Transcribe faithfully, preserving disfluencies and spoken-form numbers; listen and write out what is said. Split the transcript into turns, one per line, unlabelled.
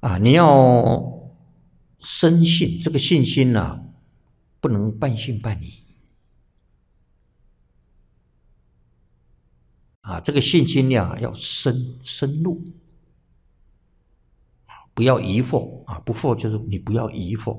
啊，你要深信，这个信心呢、啊，不能半信半疑啊，这个信心呀、啊、要深深入，不要疑惑啊，不惑就是你不要疑惑。